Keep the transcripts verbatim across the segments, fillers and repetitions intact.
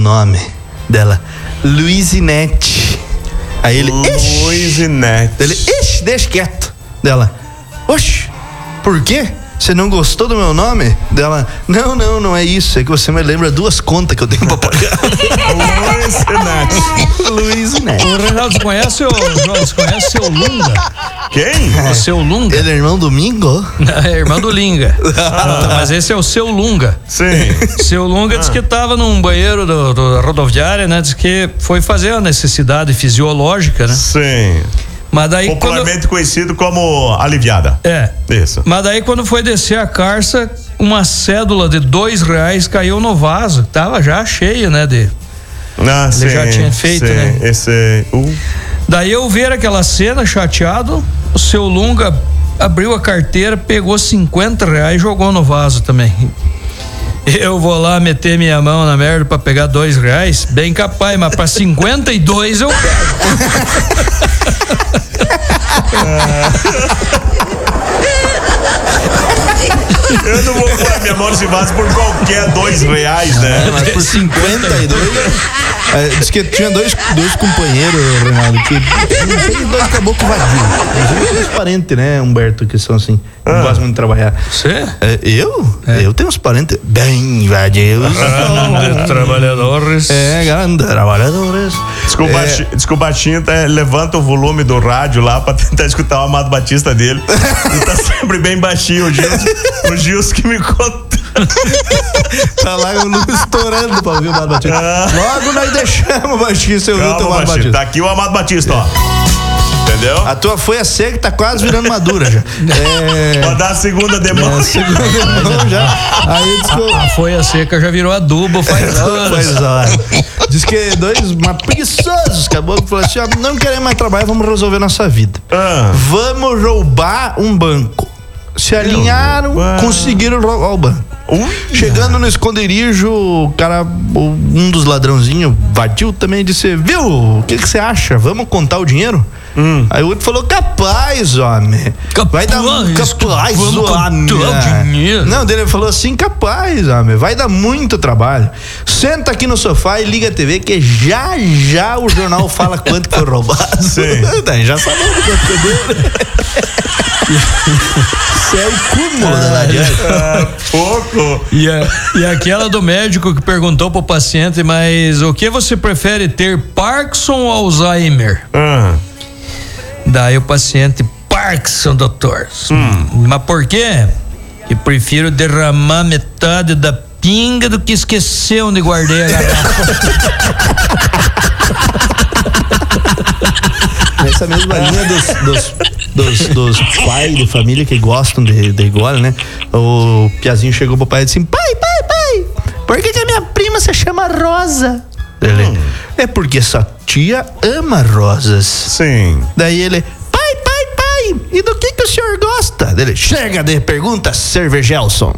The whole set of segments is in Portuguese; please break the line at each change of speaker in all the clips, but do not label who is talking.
nome dela. Luizinete. Aí ele,
Luizinete.
Ele, ixi, deixa quieto. Dela, oxe, por quê? Você não gostou do meu nome? Dela, não, não, não é isso. É que você me lembra duas contas que eu tenho pra pagar.
Luizinete.
Luizinete.
O Reinaldo, você conhece o, você conhece o seu Lunga?
Quem?
O seu Lunga?
Ele é irmão do Mingo?
É irmão do Linga. Ah, mas esse é o seu Lunga.
Sim.
Seu Lunga ah. disse que estava num banheiro do, do, da rodoviária, né? Diz que foi fazer a necessidade fisiológica, né?
Sim.
Mas daí
popularmente
quando...
conhecido como aliviada.
É.
Isso.
Mas daí quando foi descer a carça, uma cédula de dois reais caiu no vaso. Tava já cheia, né? De...
Ah,
Ele
sim,
já tinha feito,
sim,
né?
Esse. Uh.
Daí eu ver aquela cena, chateado, o seu Lunga abriu a carteira, pegou cinquenta reais e jogou no vaso também. Eu vou lá meter minha mão na merda pra pegar dois reais? Bem capaz, mas pra cinquenta e dois eu pego.
Eu não vou pôr minha mão nesse vaso por qualquer dois reais, né?
É, mas por cinquenta e dois. É, diz que tinha dois, dois companheiros, Reinaldo, que tem dois caboclos vadios. Dois parentes, né, Humberto, que são assim, ah. gostam muito de trabalhar.
Você?
É, eu? É. Eu tenho uns parentes bem vadios.
Grandes trabalhadores.
É, grandes trabalhadores.
Desculpa, é. Desculpa, Baixinho, tá, levanta o volume do rádio lá pra tentar escutar o Amado Batista dele. Ele tá sempre bem baixinho, o Gilson, o Gilson que me contou.
Tá lá estourando pra ouvir o Amado Batista. Ah. Logo nós deixamos, Baixinho, seu
Calma,
Amado
Baixinho,
Batista.
tá aqui o Amado Batista, ó. Entendeu?
A tua folha seca tá quase virando madura já. É...
Pode dar a segunda demão.
É, a segunda demão já. Aí diz que eu...
A folha seca já virou adubo faz anos.
Faz horas. Diz que dois mas preguiçosos caboclos falaram assim: ó, não queremos mais trabalhar, vamos resolver nossa vida. Ah. Vamos roubar um banco. Se alinharam, ah. conseguiram roubar o banco. Uia. Chegando no esconderijo, o cara, um dos ladrãozinhos, vadio também, disse: viu, o que que você acha? Vamos contar o dinheiro? Hum. Aí o outro falou: capaz, homem.
Capaz,
vai dar capaz,
vamos
homem.
Contar o dinheiro.
Não, dele falou assim: capaz, homem, vai dar muito trabalho. Senta aqui no sofá e liga a T V que já já o jornal fala quanto que foi roubado.
Sim.
Daí já sabemos quanto foi dele. Isso é o cúmulo da adiante.
Ah, pouco.
E, a, e aquela do médico que perguntou pro paciente: mas o que você prefere ter, Parkinson ou Alzheimer?
Ah.
Daí o paciente: Parkinson, doutor. Hum. Mas por quê? Que prefiro derramar metade da pinga do que esquecer onde guardei a garrafa.
Nessa mesma linha dos, dos, dos, dos pais de família que gostam de, de igual, né? O Piazinho chegou pro pai e disse assim: pai, pai, pai, por que que a minha prima se chama Rosa? Ele, hum. é porque sua tia ama rosas.
Sim.
Daí ele: pai, pai, pai, e do que que o senhor gosta? Ele: chega de pergunta, Cervejelson.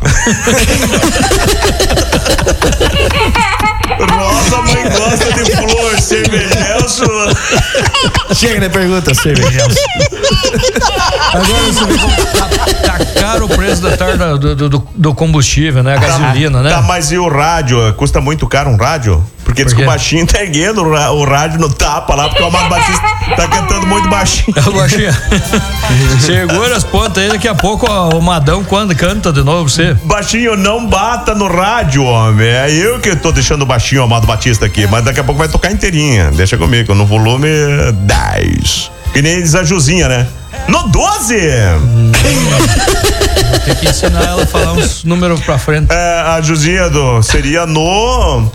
Rosa, mãe gosta de flor, Cervejelson.
Chega de pergunta, Cervejelson.
Agora você vê, tá, tá caro o preço da tarde do, do, do combustível, né? A gasolina,
tá,
né?
Tá, mas e o rádio? Custa muito caro um rádio? Porque diz que o baixinho tá erguendo o rádio no tapa lá, porque o Amado Batista tá cantando muito baixinho.
O baixinho. Segura as pontas aí, daqui a pouco ó, o Madão quando canta de novo você.
Baixinho, não bata no rádio, homem. É eu que tô deixando o baixinho, o Amado Batista aqui, mas daqui a pouco vai tocar inteirinha. Deixa comigo, no volume dez. Que nem diz a Juzinha, né? No doze! Hum.
Vou ter que ensinar ela a falar uns números pra frente.
É, a Juzinha do, seria no...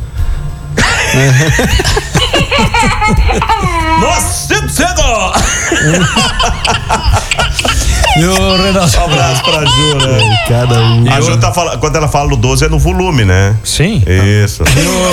Nossa, cego!
Meu Renato.
Um abraço pra Ju, né?
Cada um.
A Ju tá falando, quando ela fala no doze é no volume, né?
Sim.
Isso.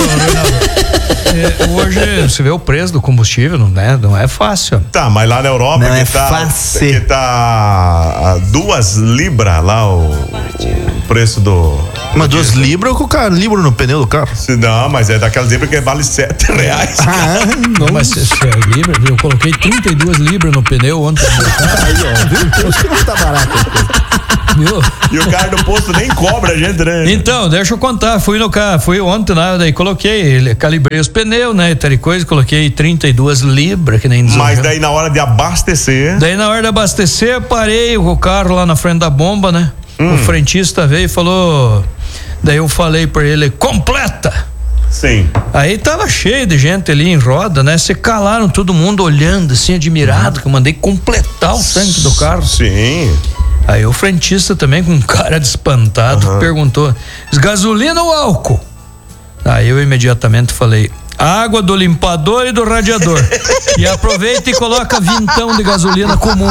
É, hoje você vê o preço do combustível, não é, não é fácil.
Tá, mas lá na Europa
não
que,
é
tá,
fácil.
que tá duas libras lá o, o preço do
Mas duas libras eu colocar libra no pneu do carro.
Não, mas é daquelas libras que vale sete reais.
Ah,
não, mas se é libra, eu coloquei trinta e duas libras no pneu ontem.
Aí, ó, viu? Por isso que não tá barato.
Viu?
E o cara do posto nem cobra a gente, né?
Então, deixa eu contar, fui no carro, fui ontem, né, daí coloquei, calibrei os pneus, né, e tal coisa, coloquei trinta e duas libras, que nem diz.
Mas daí na hora de abastecer.
Daí na hora de abastecer, eu parei o carro lá na frente da bomba, né? Hum. O frentista veio e falou, daí eu falei pra ele, completa!
Sim.
Aí tava cheio de gente ali em roda, né? Se calaram todo mundo olhando assim, admirado, que eu mandei completar o tanque do carro.
Sim.
Aí o frentista também, com cara de espantado, uhum. perguntou, gasolina ou álcool? Aí eu imediatamente falei, água do limpador e do radiador. E aproveita e coloca vintão de gasolina comum.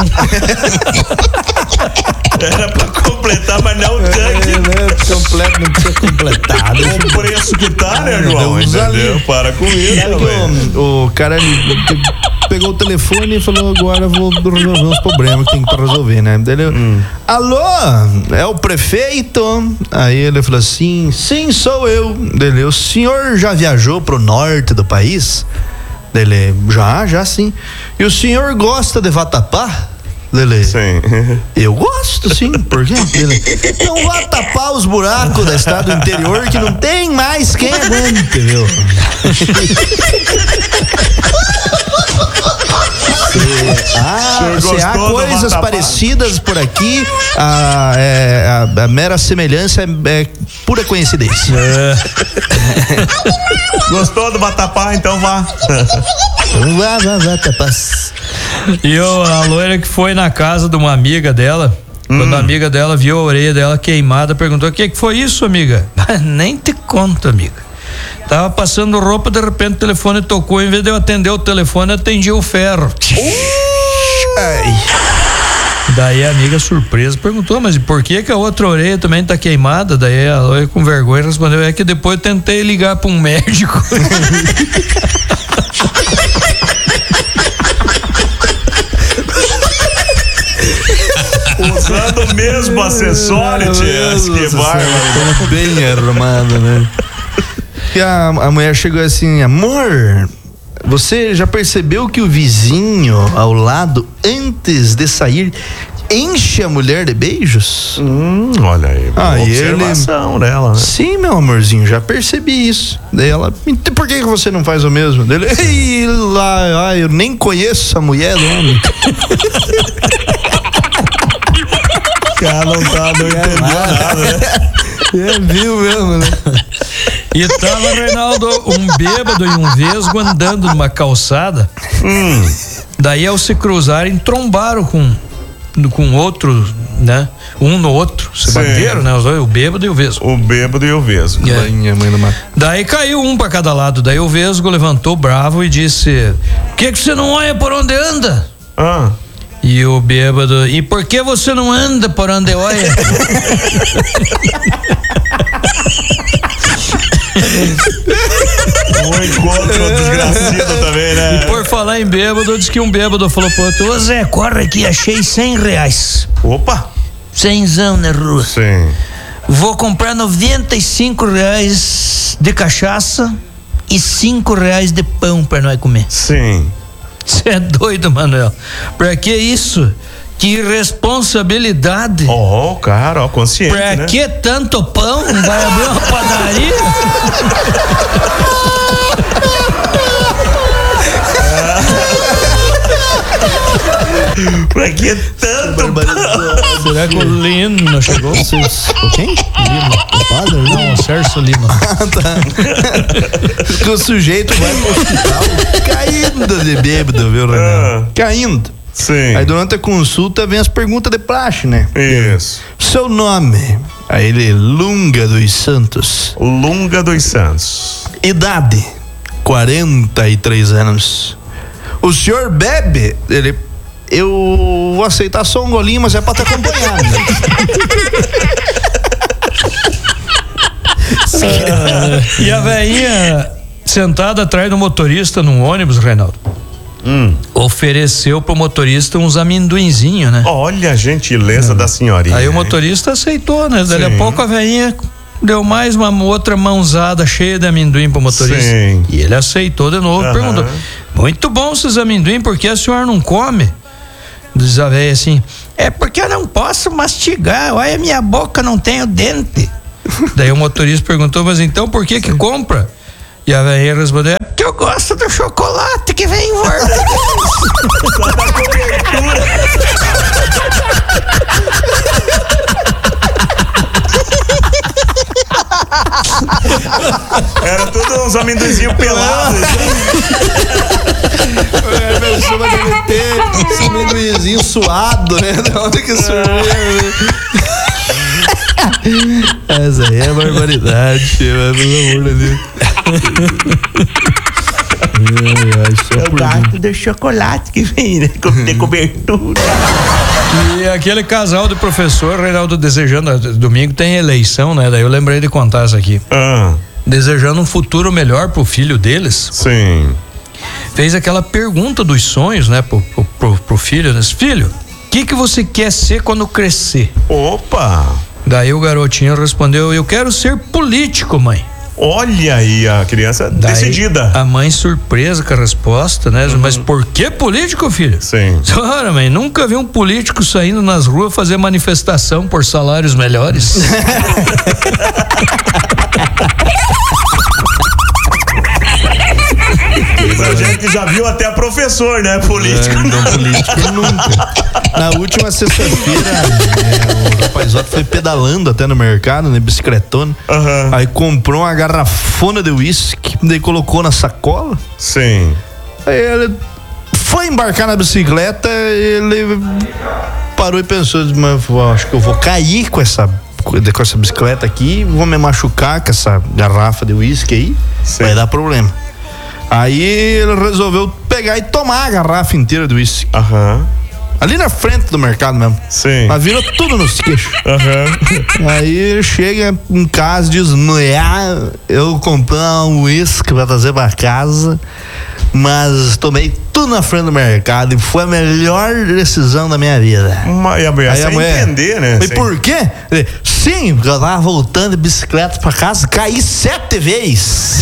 Era pra completar, mas não o tanque.
É, né? Completo, não precisa completar.
O preço que tá, né, João? Entendeu? Para com isso.
O, o cara pegou o telefone e falou, agora eu vou resolver uns problemas que tem pra resolver, né? Daí ele, hum. alô, é o prefeito? Aí ele falou assim, sim, sou eu. Daí, o senhor já viajou pro norte do país? Daí ele, já, já sim. E o senhor gosta de vatapá? Lele,
sim.
Eu gosto, sim. Por quê? Lele, não vá tapar os buracos da estrada do interior que não tem mais quem aguente, viu? Se, ah, se há coisas parecidas por aqui, a, é, a, a mera semelhança é, é pura coincidência. É.
Gostou do vatapá? Então vá.
Então vá, vá, vá, tapaz.
E eu, a loira que foi na casa de uma amiga dela, hum. quando a amiga dela viu a orelha dela queimada, perguntou, o que que foi isso, amiga? Nem te conto, amiga. Tava passando roupa, de repente o telefone tocou, em vez de eu atender o telefone, atendi o ferro.
Ai.
Daí a amiga surpresa perguntou, mas por que que a outra orelha também tá queimada? Daí a loira com vergonha respondeu, é que depois eu tentei ligar pra um médico.
Usando o mesmo acessório, tia. Que bárbaro.
Bem arrumado, né? E a, a mulher chegou assim, amor, você já percebeu que o vizinho ao lado, antes de sair, enche a mulher de beijos?
Hum, olha aí,
ah,
observação
ele...
dela, né?
Sim, meu amorzinho, já percebi isso. Daí ela, por que você não faz o mesmo? Daí ele, ei, lá, ah, eu nem conheço a mulher do homem.
Cara, não tá, não entendeu nada, né?
É, viu mesmo, né?
E tava, Reinaldo, um bêbado e um vesgo andando numa calçada.
Hum.
Daí, ao se cruzarem, trombaram com, com outro, né? Um no outro. Se bateram, né? O bêbado e o vesgo.
O bêbado e o vesgo.
É. Daí caiu um pra cada lado. Daí o vesgo levantou bravo e disse: por que que você não olha por onde anda?
Ah.
E o bêbado, e por que você não anda por onde olha?
Um encontro desgracido também, né?
E por falar em bêbado, diz que um bêbado falou pro outro, ô Zé, corre aqui, achei cem reais.
Opa!
Cenzão na rua.
Sim.
Vou comprar noventa e cinco reais de cachaça e cinco reais de pão pra nós comer.
Sim.
Você é doido, Manuel. Pra que isso? Que irresponsabilidade.
Ó, oh, cara, ó, consciente,
pra
né?
que tanto pão? Vai abrir uma padaria?
Pra que tanto pão?
Será que o Lino chegou?
O quem? Lino. O padre?
Não, o Sérgio Lino.
Ah, tá. Que o sujeito vai pro hospital caindo de bêbado, viu, Renan? Ah, caindo.
Sim.
Aí durante a consulta vem as perguntas de praxe, né?
Isso.
Seu nome? Aí ele, Lunga dos Santos.
Lunga dos Santos.
Idade? quarenta e três anos. O senhor bebe? Ele, eu vou aceitar só um golinho, mas é pra te acompanhar, né?
Ah, e a velhinha sentada atrás do motorista num ônibus, Reinaldo, hum. ofereceu pro motorista uns amendoinzinhos, né?
Olha a gentileza hum. da senhorinha.
Aí o motorista aceitou, né? Daí a pouco a velhinha deu mais uma outra mãozada cheia de amendoim pro motorista.
Sim.
E ele aceitou de novo,
Aham.
perguntou: muito bom esses amendoim, por que a senhora não come? Diz a véia assim: é porque eu não posso mastigar, olha, minha boca não tem o dente. Daí o motorista perguntou: mas então por que que compra? E a velhinha respondeu: é porque eu gosto do chocolate que vem em volta.
Só da cobertura. Era tudo uns amendoizinhos pelados.
A pessoa vai derreter esse amendoizinho suado, né? Da onde que surgiu? Essa aí é barbaridade, pelo amor de Deus.
Eu gosto do chocolate que vem, né? De cobertura.
E aquele casal de professor, Reinaldo, desejando, domingo tem eleição, né? Daí eu lembrei de contar isso aqui.
Ah,
Desejando um futuro melhor pro filho deles.
sim.
Fez aquela pergunta dos sonhos, né? Pro, pro, pro, pro filho, né? Filho, o que que você quer ser quando crescer?
Opa!
Daí o garotinho respondeu: eu quero ser político, mãe.
Olha aí a criança
Daí,
decidida.
A mãe surpresa com a resposta, né? Uhum. Mas por que político, filho?
Sim.
Ora, mãe, nunca vi um político saindo nas ruas fazer manifestação por salários melhores.
A gente já viu até professor, né? Político.
É, não, político nunca. Na última sexta-feira, é, o rapazote foi pedalando até no mercado, né? Bicicletona.
Aham.
Aí comprou uma garrafona de uísque, daí colocou na sacola.
Sim.
Aí ele foi embarcar na bicicleta, ele parou e pensou: mas eu acho que eu vou cair com essa, com essa bicicleta aqui, vou me machucar com essa garrafa de uísque aí,
Sim.
vai dar problema. Aí ele resolveu pegar e tomar a garrafa inteira do uísque.
Aham.
Ali na frente do mercado mesmo.
Sim.
Mas virou tudo nos queixos.
Aham.
Aí ele chega em casa e diz: mulher, eu comprei um uísque pra trazer pra casa, mas tomei tudo na frente do mercado e foi a melhor decisão da minha vida.
Uma, e a mulher
Aí
sem
a mulher,
entender, né?
E
Sem-
por quê? Ele, sim, porque eu tava voltando de bicicleta pra casa, caí sete vezes.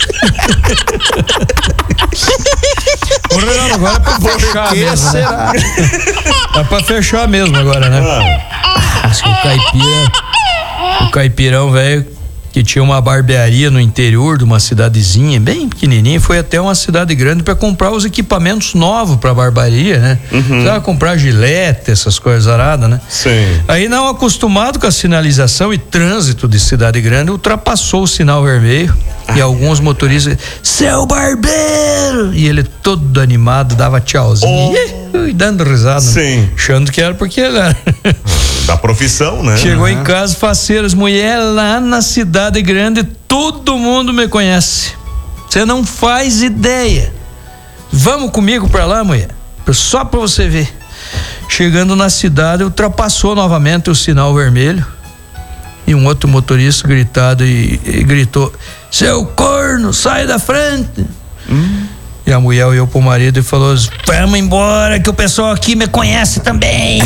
Ô, Renato, agora é pra fechar
Que
mesmo, né?
será?
É pra fechar mesmo agora, né?
Ah,
Acho que o caipira, o caipirão, velho, que tinha uma barbearia no interior de uma cidadezinha bem pequenininha, foi até uma cidade grande para comprar os equipamentos novos para barbearia, né?
Uhum.
Precisava comprar gilete, essas coisas aradas, né?
sim.
Aí, não acostumado com a sinalização e trânsito de cidade grande, ultrapassou o sinal vermelho e alguns motoristas: seu barbeiro! E ele todo animado, dava tchauzinho,
Oh.
e dando risada,
Sim.
né? Achando que era porque ele era.
Da profissão, né?
Chegou em casa, faceiras, mulher, lá na cidade grande, todo mundo me conhece. Você não faz ideia. Vamos comigo pra lá, mulher? Só pra você ver. Chegando na cidade, ultrapassou novamente o sinal vermelho. E um outro motorista gritado e, e gritou: seu corno, sai da frente. Hum. E a mulher olhou pro marido e falou: vamos embora, que o pessoal aqui me conhece também.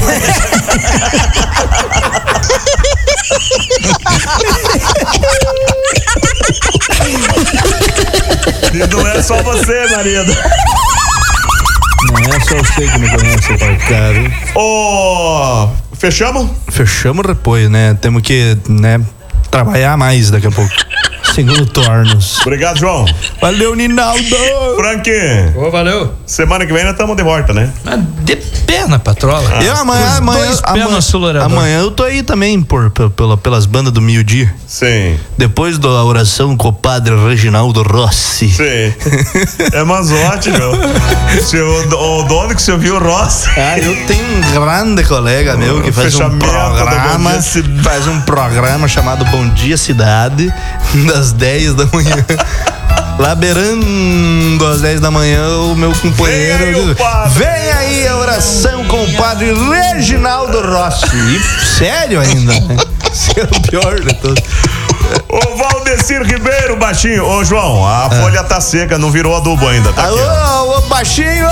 E não é só você, marido.
Não é só você que me conhece, pai, cara.
Ô, fechamos?
Fechamos o repolho, né? Temos que, né, trabalhar mais daqui a pouco. Segundo turnos.
Obrigado, João.
Valeu, Ninaldo!
Frank,
Ô, valeu.
semana que vem nós estamos de volta, né?
Mas de pé na patrola.
Eu amanhã,
Os
amanhã,
dois pés
amanhã,
no acelerador.
amanhã eu tô aí também por, por, pela, pelas bandas do meio-dia.
Sim,
Depois da oração com o padre Reginaldo Rossi.
sim. É mazote, meu. Seu, o dono que você viu, o Rossi.
Ah, eu tenho um grande colega meu que faz um
Fechamento do
programa,
Bom Dia Cidade.
faz um programa chamado Bom Dia Cidade, das dez da manhã. Lá beirando às dez da manhã, o meu companheiro
Vem aí, o
diz,
padre.
vem aí a oração com o padre Reginaldo Rossi. E sério ainda, né? Esse é o pior de todos.
Ô, Valdeci. Valdecir Ribeiro, baixinho. Ô, João, a é. folha tá seca, não virou adubo ainda, tá?
Alô, alô, baixinho!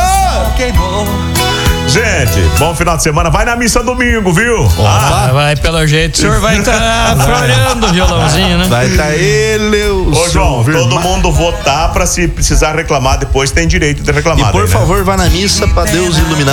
Gente, bom final de semana. Vai na missa domingo, viu?
Ah, vai, pelo jeito. O senhor vai estar tá florando o violãozinho, né?
Vai estar tá ele, o
Ô, João, todo mundo votar pra se precisar reclamar depois, tem direito de reclamar.
E por
aí,
favor,
né?
vá na missa pra Deus iluminar